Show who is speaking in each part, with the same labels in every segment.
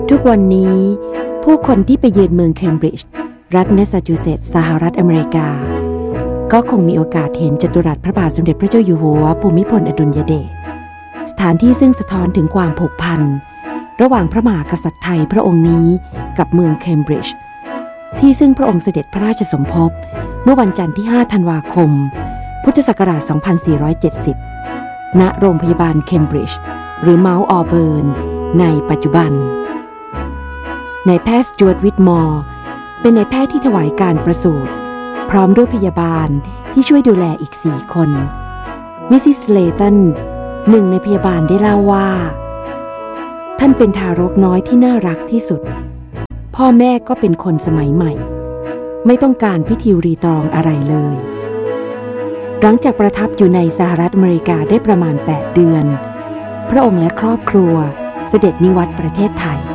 Speaker 1: ทุกวันนี้ผู้คนที่ไปเยือนเมืองเคมบริดจ์รัฐแมสซาชูเซตส์สหรัฐอเมริกาก็คงมีโอกาสเห็นจัตุรัสพระบาทสมเด็จพระเจ้าอยู่หัวภูมิพลอดุลยเดชสถานที่ซึ่งสะท้อนถึงความผูกพันระหว่างพระมหากษัตริย์ไทยพระองค์นี้กับเมืองเคมบริดจ์ที่ซึ่งพระองค์เสด็จพระราชสมภพเมื่อวันจันทร์ที่ 5 ธันวาคม พุทธศักราช 2470 ณ โรงพยาบาลเคมบริดจ์หรือเมาท์ออเบิร์นในปัจจุบันนายแพทย์สจ๊วต วิทมอร์เป็นนายแพทย์ที่ถวายการประสูติพร้อมด้วยพยาบาลที่ช่วยดูแลอีก4 คนมิสซิสเลตันหนึ่งในพยาบาลได้เล่าว่าท่านเป็นทารกน้อยที่น่ารักที่สุดพ่อแม่ก็เป็นคนสมัยใหม่ไม่ต้องการพิธีรีตรองอะไรเลยหลังจากประทับอยู่ในสหรัฐอเมริกาได้ประมาณ8 เดือนพระองค์และครอบครัวเสด็จนิวัตประเทศไทย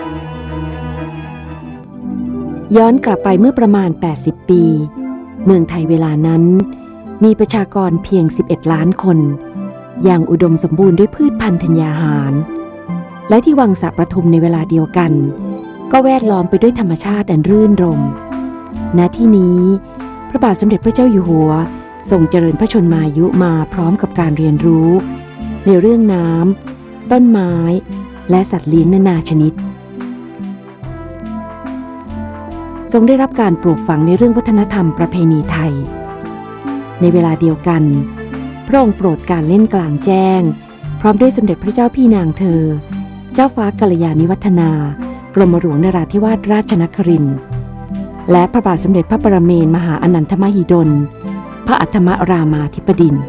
Speaker 1: ย้อนกลับไปเมื่อประมาณ80 ปีเมืองไทยเวลานั้นมีประชากรเพียง11 ล้านคนอย่างอุดมสมบูรณ์ด้วยพืชพันธุ์ธัญญาหารและที่วังสระประทุมในเวลาเดียวกันก็แวดล้อมไปด้วยธรรมชาติอันรื่นรมย์ณที่นี้พระบาทสมเด็จพระเจ้าอยู่หัวทรงเจริญพระชนมายุมาพร้อมกับการเรียนรู้ในเรื่องน้ำต้นไม้และสัตว์เลี้ยงนานาชนิดทรงได้รับการปลูกฝังในเรื่องวัฒนธรรมประเพณีไทยในเวลาเดียวกันพระองค์โปรดการเล่นกลางแจ้งพร้อมด้วยสมเด็จพระเจ้าพี่นางเธอเจ้าฟ้ากัลยาณิวัฒนากรมหลวงนราธิวาสราชนครินทร์และพระบาทสมเด็จพระปรเมนทรมหาอนันทมหิดลพระอัฏฐมรามาธิบดินทร์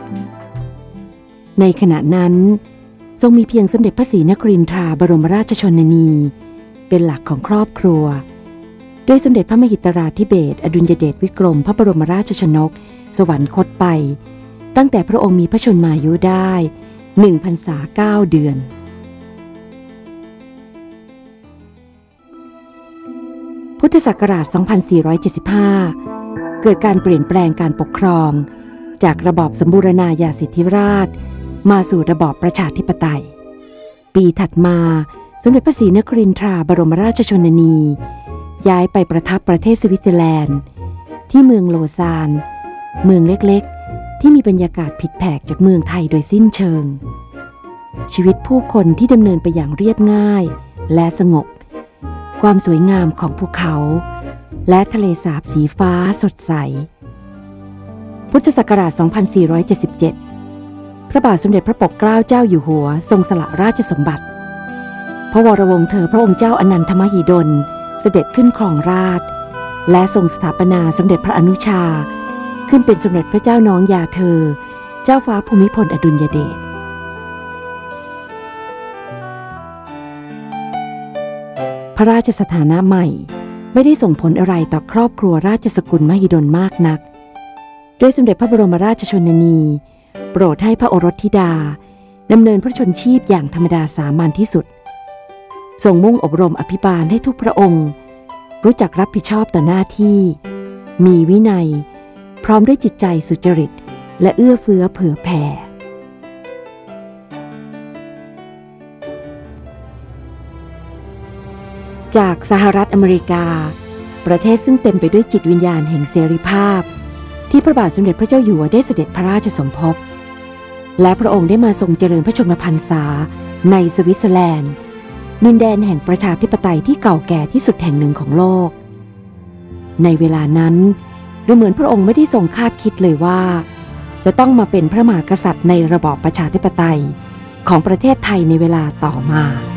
Speaker 1: ในขณะนั้นทรงมีเพียงสมเด็จพระศรีนครินทราบรมราชชนนีเป็นหลักของครอบครัวโดยสมเด็จพระมหิดลราธิเบศรอดุลยเดชวิกรมพระบรมราชชนกสวรรคตไปตั้งแต่พระองค์มีพระชนมายุได้1 พรรษา 9 เดือนพุทธศักราช 2475 เกิดการเปลี่ยนแปลงการปกครองจากระบอบสมบูรณาญาสิทธิราชย์มาสู่ระบอบประชาธิปไตยปีถัดมาสมเด็จพระศรีนครินทราบรมราชชนนีย้ายไปประทับประเทศสวิตเซอร์แลนด์ที่เมืองโลซานเมืองเล็กๆที่มีบรรยากาศผิดแผกจากเมืองไทยโดยสิ้นเชิงชีวิตผู้คนที่ดำเนินไปอย่างเรียบง่ายและสงบความสวยงามของภูเขาและทะเลสาบสีฟ้าสดใสพุทธศักราช 2477 พระบาทสมเด็จพระปกเกล้าเจ้าอยู่หัวทรงสละราชสมบัติพระวรวงศ์เธอพระองค์เจ้าอนันทมหิดลเสด็จขึ้นครองราชย์และทรงสถาปนาสมเด็จพระอนุชาขึ้นเป็นสมเด็จพระเจ้าน้องยาเธอเจ้าฟ้าภูมิพลอดุลยเดชพระราชสถานะใหม่ไม่ได้ส่งผลอะไรต่อครอบครัวราชสกุลมหิดลมากนักโดยสมเด็จพระบรมราชชนนีโปรดให้พระโอรสธิดาดำเนินพระชนชีพอย่างธรรมดาสามัญที่สุดทรงมุ่งอบรมอภิบาลให้ทุกพระองค์รู้จักรับผิดชอบต่อหน้าที่มีวินัยพร้อมด้วยจิตใจสุจริตและเอื้อเฟื้อเผื่อแผ่จากสหรัฐอเมริกาประเทศซึ่งเต็มไปด้วยจิตวิญญาณแห่งเสรีภาพที่พระบาทสมเด็จพระเจ้าอยู่หัวได้เสด็จพระราชสมภพและพระองค์ได้มาทรงเจริญพระชนมพรรษาในสวิตเซอร์แลนด์ดินแดนแห่งประชาธิปไตยที่เก่าแก่ที่สุดแห่งหนึ่งของโลกในเวลานั้นดูเหมือนพระองค์ไม่ได้ทรงคาดคิดเลยว่าจะต้องมาเป็นพระมหากษัตริย์ในระบอบประชาธิปไตยของประเทศไทยในเวลาต่อมา